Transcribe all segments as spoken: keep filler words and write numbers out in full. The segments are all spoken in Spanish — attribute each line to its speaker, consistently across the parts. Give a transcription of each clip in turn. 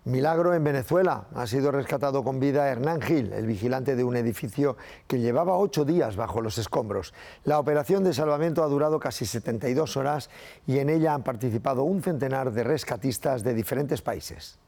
Speaker 1: Milagro en Venezuela. Ha sido rescatado con vida Hernán Gil, el vigilante de un edificio que llevaba ocho días bajo los escombros. La operación de salvamento ha durado casi setenta y dos horas y en ella han participado un centenar de rescatistas de diferentes países.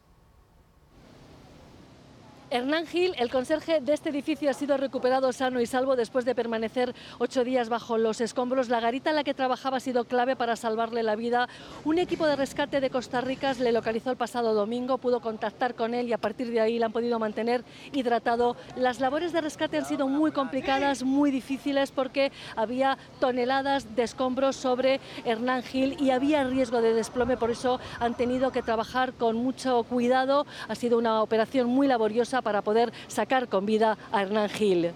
Speaker 2: Hernán Gil, el conserje de este edificio, ha sido recuperado sano y salvo después de permanecer ocho días bajo los escombros. La garita en la que trabajaba ha sido clave para salvarle la vida. Un equipo de rescate de Costa Rica le localizó el pasado domingo, pudo contactar con él y a partir de ahí le han podido mantener hidratado. Las labores de rescate han sido muy complicadas, muy difíciles, porque había toneladas de escombros sobre Hernán Gil y había riesgo de desplome, por eso han tenido que trabajar con mucho cuidado. Ha sido una operación muy laboriosa para poder sacar con vida a Hernán Gil.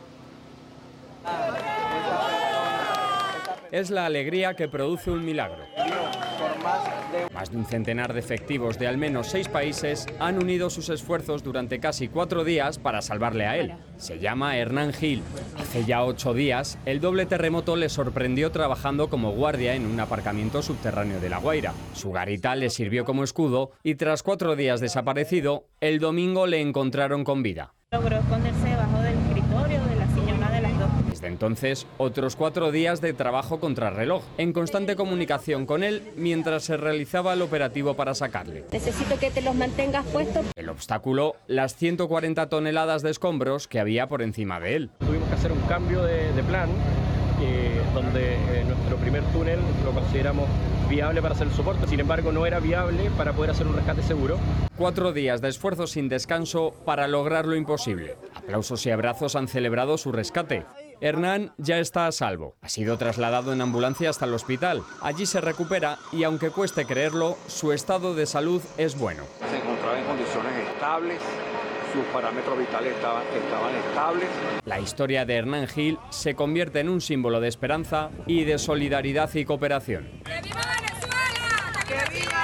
Speaker 3: Es la alegría que produce un milagro. Más de un centenar de efectivos de al menos seis países han unido sus esfuerzos durante casi cuatro días para salvarle a él. Se llama Hernán Gil. Hace ya ocho días, el doble terremoto le sorprendió trabajando como guardia en un aparcamiento subterráneo de La Guaira. Su garita le sirvió como escudo y tras cuatro días desaparecido, el domingo le encontraron con vida.
Speaker 4: Logró esconderse debajo del escritorio de la sillona de las dos.
Speaker 3: Desde entonces, otros cuatro días de trabajo contrarreloj, en constante comunicación con él mientras se realizaba el operativo para sacarle.
Speaker 4: Necesito que te los mantengas puestos.
Speaker 3: El obstáculo, las ciento cuarenta toneladas de escombros que había por encima de él.
Speaker 5: Tuvimos que hacer un cambio de, de plan, eh, donde eh, nuestro primer túnel lo consideramos viable para hacer el soporte, sin embargo no era viable para poder hacer un rescate seguro.
Speaker 3: Cuatro días de esfuerzo sin descanso para lograr lo imposible. Aplausos y abrazos han celebrado su rescate. Hernán ya está a salvo. Ha sido trasladado en ambulancia hasta el hospital. Allí se recupera y, aunque cueste creerlo, su estado de salud es bueno.
Speaker 6: Se encontraba en condiciones estables, sus parámetros vitales estaban, estaban estables.
Speaker 3: La historia de Hernán Gil se convierte en un símbolo de esperanza y de solidaridad y cooperación.
Speaker 7: ¡Que viva Venezuela! ¡Que viva!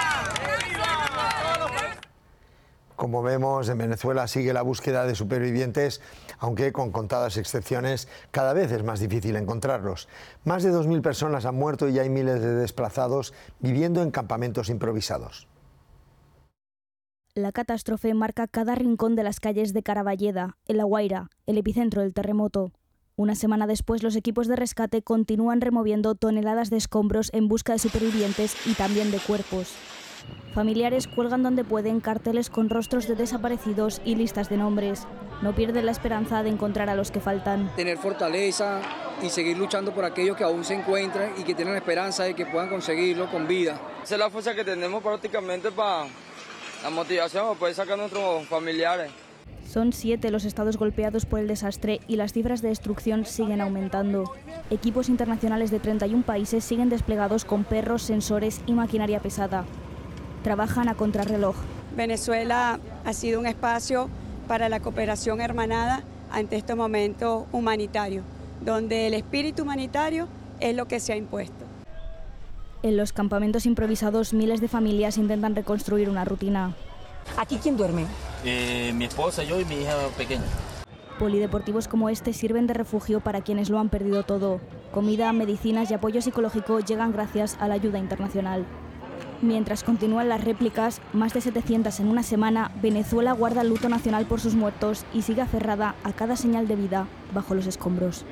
Speaker 1: Como vemos, en Venezuela sigue la búsqueda de supervivientes, aunque con contadas excepciones cada vez es más difícil encontrarlos. Más de dos mil personas han muerto y hay miles de desplazados viviendo en campamentos improvisados.
Speaker 8: La catástrofe marca cada rincón de las calles de Caraballeda, en La Guaira, el epicentro del terremoto. Una semana después, los equipos de rescate continúan removiendo toneladas de escombros en busca de supervivientes y también de cuerpos. Familiares cuelgan donde pueden carteles con rostros de desaparecidos y listas de nombres. No pierden la esperanza de encontrar a los que faltan.
Speaker 9: Tener fortaleza y seguir luchando por aquellos que aún se encuentran y que tienen la esperanza de que puedan conseguirlo con vida.
Speaker 10: Esa es la fuerza que tenemos prácticamente para la motivación para poder sacar a nuestros familiares.
Speaker 8: Son siete los estados golpeados por el desastre y las cifras de destrucción siguen aumentando. Equipos internacionales de treinta y un países siguen desplegados con perros, sensores y maquinaria pesada. Trabajan a contrarreloj.
Speaker 11: Venezuela ha sido un espacio para la cooperación hermanada ante estos momentos humanitarios, donde el espíritu humanitario es lo que se ha impuesto.
Speaker 8: En los campamentos improvisados, miles de familias intentan reconstruir una rutina.
Speaker 12: ¿Aquí quién duerme?
Speaker 13: Eh, mi esposa, yo y mi hija pequeña.
Speaker 8: Polideportivos como este sirven de refugio para quienes lo han perdido todo. Comida, medicinas y apoyo psicológico llegan gracias a la ayuda internacional. Mientras continúan las réplicas, más de setecientas en una semana, Venezuela guarda el luto nacional por sus muertos y sigue aferrada a cada señal de vida bajo los escombros.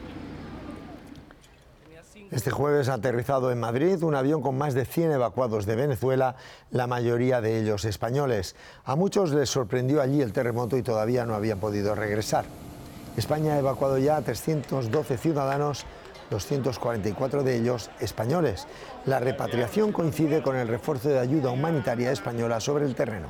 Speaker 1: Este jueves ha aterrizado en Madrid un avión con más de cien evacuados de Venezuela, la mayoría de ellos españoles. A muchos les sorprendió allí el terremoto y todavía no habían podido regresar. España ha evacuado ya a trescientos doce ciudadanos, doscientos cuarenta y cuatro de ellos españoles. La repatriación coincide con el refuerzo de ayuda humanitaria española sobre el terreno.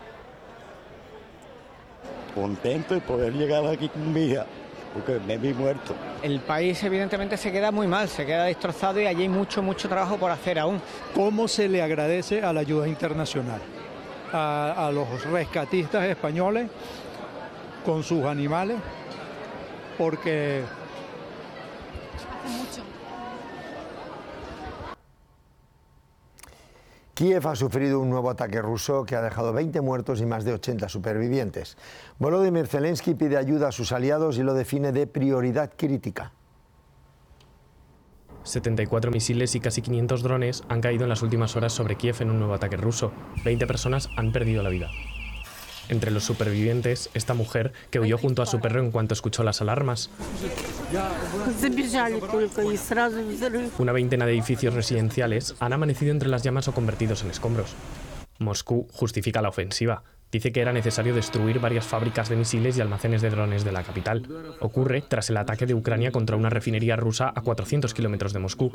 Speaker 14: Contento de poder llegar aquí con vida, porque me vi muerto.
Speaker 15: El país evidentemente se queda muy mal, se queda destrozado y allí hay mucho, mucho trabajo por hacer aún.
Speaker 16: ¿Cómo se le agradece a la ayuda internacional? A, a los rescatistas españoles con sus animales, porque
Speaker 7: mucho.
Speaker 1: Kiev ha sufrido un nuevo ataque ruso que ha dejado veinte muertos y más de ochenta supervivientes. Volodymyr Zelensky pide ayuda a sus aliados y lo define de prioridad crítica.
Speaker 17: setenta y cuatro misiles y casi quinientos drones han caído en las últimas horas sobre Kiev en un nuevo ataque ruso. veinte personas han perdido la vida. Entre los supervivientes, esta mujer que huyó junto a su perro en cuanto escuchó las alarmas. Una veintena de edificios residenciales han amanecido entre las llamas o convertidos en escombros. Moscú justifica la ofensiva. Dice que era necesario destruir varias fábricas de misiles y almacenes de drones de la capital. Ocurre tras el ataque de Ucrania contra una refinería rusa a cuatrocientos kilómetros de Moscú.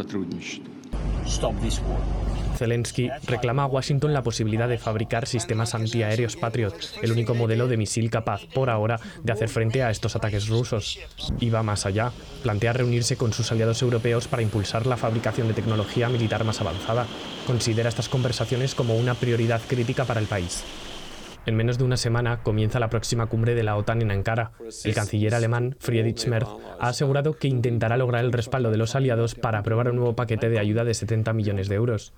Speaker 17: Zelensky reclama a Washington la posibilidad de fabricar sistemas antiaéreos Patriot, el único modelo de misil capaz, por ahora, de hacer frente a estos ataques rusos. Y va más allá. Plantea reunirse con sus aliados europeos para impulsar la fabricación de tecnología militar más avanzada. Considera estas conversaciones como una prioridad crítica para el país. En menos de una semana comienza la próxima cumbre de la OTAN en Ankara. El canciller alemán Friedrich Merz ha asegurado que intentará lograr el respaldo de los aliados para aprobar un nuevo paquete de ayuda de setenta millones de euros.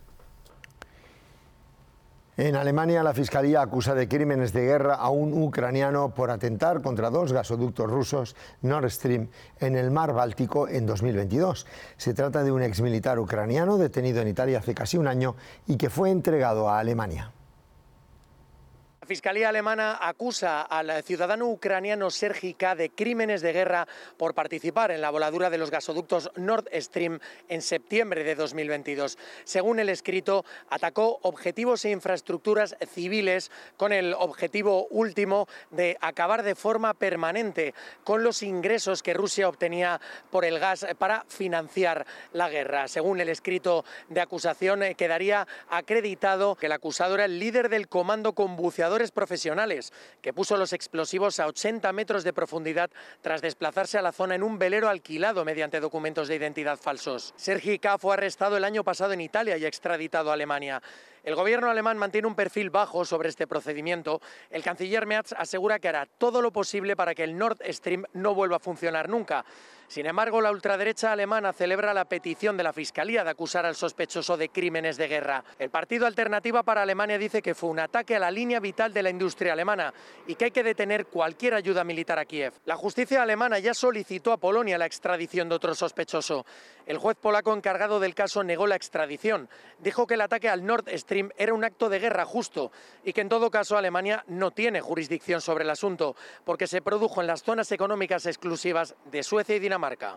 Speaker 1: En Alemania, la Fiscalía acusa de crímenes de guerra a un ucraniano por atentar contra dos gasoductos rusos Nord Stream en el mar Báltico en dos mil veintidós. Se trata de un exmilitar ucraniano detenido en Italia hace casi un año y que fue entregado a Alemania.
Speaker 12: La Fiscalía alemana acusa al ciudadano ucraniano Serhii K. de crímenes de guerra por participar en la voladura de los gasoductos Nord Stream en septiembre de dos mil veintidós. Según el escrito, atacó objetivos e infraestructuras civiles con el objetivo último de acabar de forma permanente con los ingresos que Rusia obtenía por el gas para financiar la guerra. Según el escrito de acusación, quedaría acreditado que el acusado era el líder del comando con buceadores profesionales, que puso los explosivos a ochenta metros de profundidad tras desplazarse a la zona en un velero alquilado mediante documentos de identidad falsos. Serhii K. fue arrestado el año pasado en Italia y extraditado a Alemania. El gobierno alemán mantiene un perfil bajo sobre este procedimiento. El canciller Merz asegura que hará todo lo posible para que el Nord Stream no vuelva a funcionar nunca. Sin embargo, la ultraderecha alemana celebra la petición de la Fiscalía de acusar al sospechoso de crímenes de guerra. El partido Alternativa para Alemania dice que fue un ataque a la línea vital de la industria alemana y que hay que detener cualquier ayuda militar a Kiev. La justicia alemana ya solicitó a Polonia la extradición de otro sospechoso. El juez polaco encargado del caso negó la extradición. Dijo que el ataque al Nord Stream era un acto de guerra justo y que en todo caso Alemania no tiene jurisdicción sobre el asunto porque se produjo en las zonas económicas exclusivas de Suecia y Dinamarca.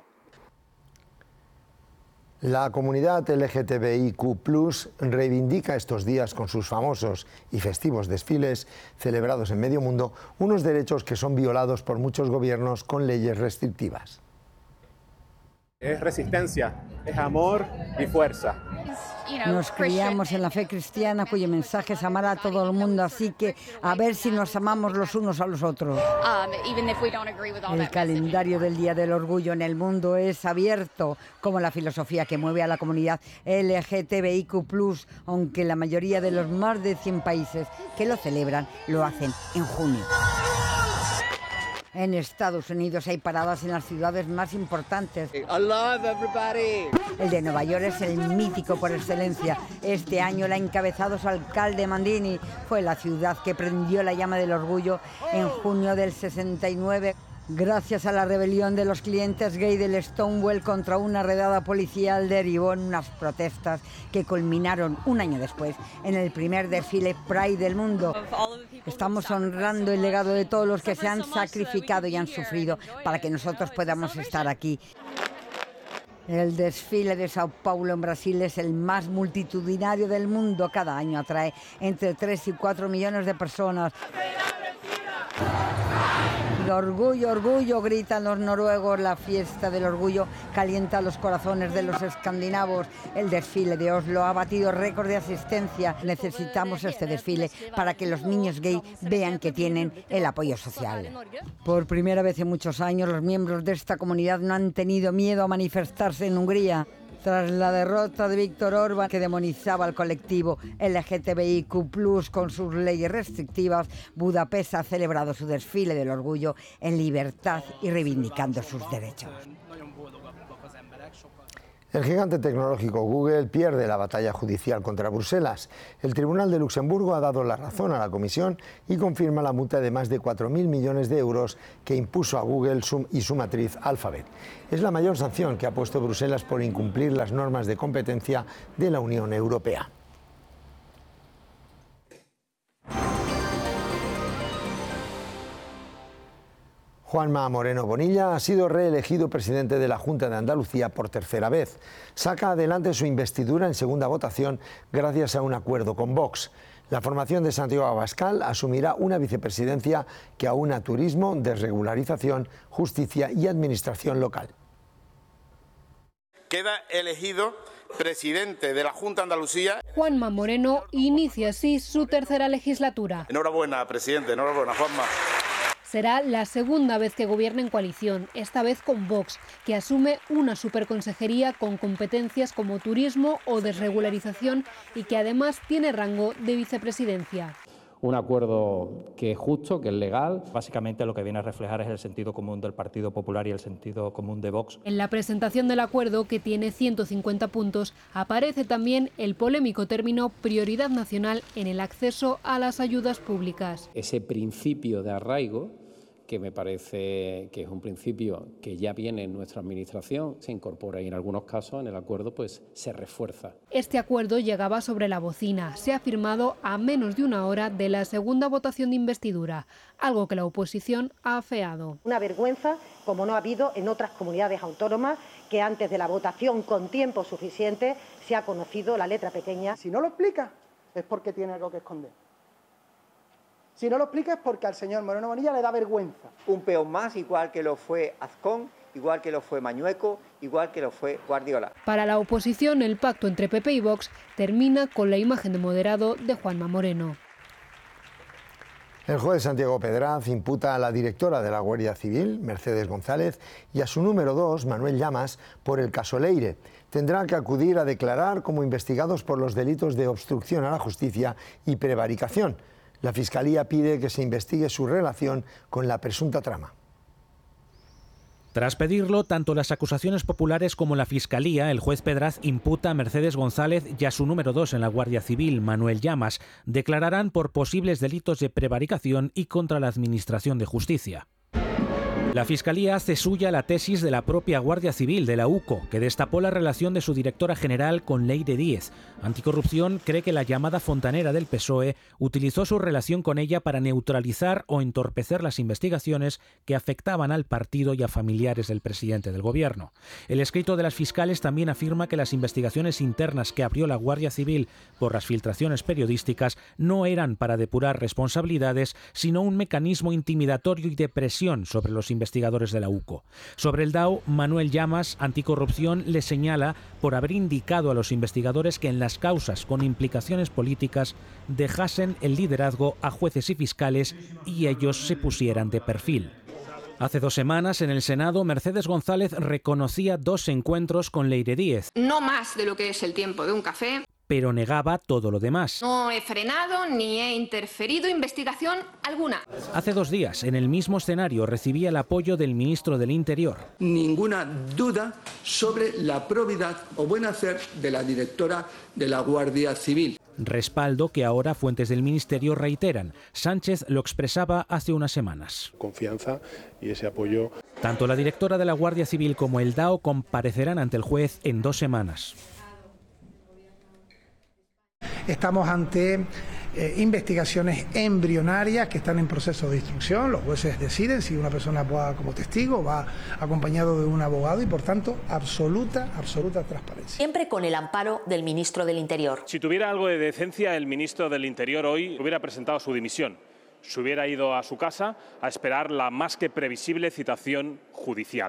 Speaker 1: La comunidad L G T B I Q plus, reivindica estos días con sus famosos y festivos desfiles celebrados en medio mundo unos derechos que son violados por muchos gobiernos con leyes restrictivas.
Speaker 18: Es resistencia, es amor y fuerza.
Speaker 19: Nos criamos en la fe cristiana cuyo mensaje es amar a todo el mundo, así que a ver si nos amamos los unos a los otros. El calendario del Día del Orgullo en el mundo es abierto, como la filosofía que mueve a la comunidad L G T B I Q plus, aunque la mayoría de los más de cien países que lo celebran lo hacen en junio. En Estados Unidos hay paradas en las ciudades más importantes. I love everybody. El de Nueva York es el mítico por excelencia. Este año la ha encabezado su alcalde Mandini. Fue la ciudad que prendió la llama del orgullo en junio del sesenta y nueve. Gracias a la rebelión de los clientes gay del Stonewall contra una redada policial, derivó en unas protestas que culminaron un año después en el primer desfile Pride del mundo. Estamos honrando el legado de todos los que se han sacrificado y han sufrido para que nosotros podamos estar aquí. El desfile de Sao Paulo en Brasil es el más multitudinario del mundo. Cada año atrae entre tres y cuatro millones de personas. Orgullo, orgullo, gritan los noruegos. La fiesta del orgullo calienta los corazones de los escandinavos. El desfile de Oslo ha batido récord de asistencia. Necesitamos este desfile para que los niños gay vean que tienen el apoyo social. Por primera vez en muchos años, los miembros de esta comunidad no han tenido miedo a manifestarse en Hungría. Tras la derrota de Víctor Orbán, que demonizaba al colectivo L G T B I Q plus, con sus leyes restrictivas, Budapest ha celebrado su desfile del orgullo en libertad y reivindicando sus derechos.
Speaker 1: El gigante tecnológico Google pierde la batalla judicial contra Bruselas. El Tribunal de Luxemburgo ha dado la razón a la Comisión y confirma la multa de más de cuatro mil millones de euros que impuso a Google y su matriz Alphabet. Es la mayor sanción que ha puesto Bruselas por incumplir las normas de competencia de la Unión Europea. Juanma Moreno Bonilla ha sido reelegido presidente de la Junta de Andalucía por tercera vez. Saca adelante su investidura en segunda votación gracias a un acuerdo con Vox. La formación de Santiago Abascal asumirá una vicepresidencia que aúna turismo, desregularización, justicia y administración local.
Speaker 20: Queda elegido presidente de la Junta de Andalucía.
Speaker 21: Juanma Moreno inicia así su tercera legislatura.
Speaker 20: Enhorabuena, presidente, enhorabuena, Juanma.
Speaker 21: Será la segunda vez que gobierna en coalición, esta vez con Vox, que asume una superconsejería con competencias como turismo o desregularización y que además tiene rango de vicepresidencia.
Speaker 22: Un acuerdo que es justo, que es legal. Básicamente lo que viene a reflejar es el sentido común del Partido Popular y el sentido común de Vox.
Speaker 21: En la presentación del acuerdo, que tiene ciento cincuenta puntos, aparece también el polémico término prioridad nacional en el acceso a las ayudas públicas.
Speaker 22: Ese principio de arraigo, que me parece que es un principio que ya viene en nuestra administración, se incorpora y en algunos casos en el acuerdo pues se refuerza.
Speaker 21: Este acuerdo llegaba sobre la bocina, se ha firmado a menos de una hora de la segunda votación de investidura, algo que la oposición ha afeado.
Speaker 23: Una vergüenza como no ha habido en otras comunidades autónomas, que antes de la votación con tiempo suficiente se ha conocido la letra pequeña.
Speaker 24: Si no lo explica es porque tiene algo que esconder. Si no lo explica es porque al señor Moreno Bonilla le da vergüenza.
Speaker 25: Un peón más, igual que lo fue Azcón, igual que lo fue Mañueco, igual que lo fue Guardiola.
Speaker 21: Para la oposición, el pacto entre P P y Vox termina con la imagen de moderado de Juanma Moreno.
Speaker 1: El juez Santiago Pedraz imputa a la directora de la Guardia Civil, Mercedes González, y a su número dos, Manuel Llamas, por el caso Leire. Tendrán que acudir a declarar como investigados por los delitos de obstrucción a la justicia y prevaricación. La Fiscalía pide que se investigue su relación con la presunta trama.
Speaker 26: Tras pedirlo, tanto las acusaciones populares como la Fiscalía, el juez Pedraz imputa a Mercedes González y a su número dos en la Guardia Civil, Manuel Llamas, declararán por posibles delitos de prevaricación y contra la Administración de Justicia. La Fiscalía hace suya la tesis de la propia Guardia Civil, de la U C O, que destapó la relación de su directora general con Leire Díez. Anticorrupción cree que la llamada fontanera del P S O E utilizó su relación con ella para neutralizar o entorpecer las investigaciones que afectaban al partido y a familiares del presidente del gobierno. El escrito de las fiscales también afirma que las investigaciones internas que abrió la Guardia Civil por las filtraciones periodísticas no eran para depurar responsabilidades, sino un mecanismo intimidatorio y de presión sobre los investigadores investigadores de la U C O. Sobre el D A O, Manuel Llamas, Anticorrupción, le señala por haber indicado a los investigadores que en las causas con implicaciones políticas dejasen el liderazgo a jueces y fiscales y ellos se pusieran de perfil. Hace dos semanas, en el Senado, Mercedes González reconocía dos encuentros con Leire Díez.
Speaker 27: No más de lo que es el tiempo de un café.
Speaker 26: Pero negaba todo lo demás.
Speaker 27: No he frenado ni he interferido investigación alguna.
Speaker 26: Hace dos días, en el mismo escenario, recibía el apoyo del ministro del Interior.
Speaker 28: Ninguna duda sobre la probidad o buen hacer de la directora de la Guardia Civil.
Speaker 26: Respaldo que ahora fuentes del Ministerio reiteran. Sánchez lo expresaba hace unas semanas.
Speaker 29: Confianza y ese apoyo.
Speaker 26: Tanto la directora de la Guardia Civil como el D A O comparecerán ante el juez en dos semanas.
Speaker 30: Estamos ante eh, investigaciones embrionarias que están en proceso de instrucción. Los jueces deciden si una persona va como testigo, va acompañado de un abogado y, por tanto, absoluta, absoluta transparencia.
Speaker 31: Siempre con el amparo del ministro del Interior.
Speaker 32: Si tuviera algo de decencia, el ministro del Interior hoy hubiera presentado su dimisión. Se hubiera ido a su casa a esperar la más que previsible citación judicial.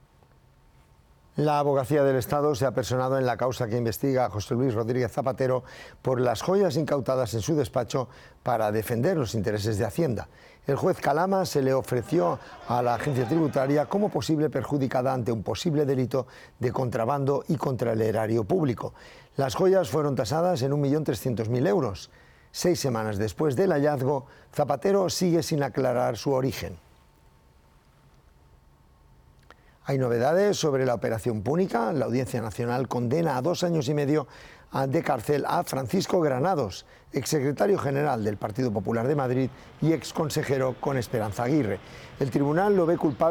Speaker 1: La Abogacía del Estado se ha personado en la causa que investiga a José Luis Rodríguez Zapatero por las joyas incautadas en su despacho para defender los intereses de Hacienda. El juez Calama se le ofreció a la agencia tributaria como posible perjudicada ante un posible delito de contrabando y contra el erario público. Las joyas fueron tasadas en un millón trescientos mil euros. Seis semanas después del hallazgo, Zapatero sigue sin aclarar su origen. Hay novedades sobre la operación Púnica. La Audiencia Nacional condena a dos años y medio de cárcel a Francisco Granados, exsecretario general del Partido Popular de Madrid y exconsejero con Esperanza Aguirre. El tribunal lo ve culpable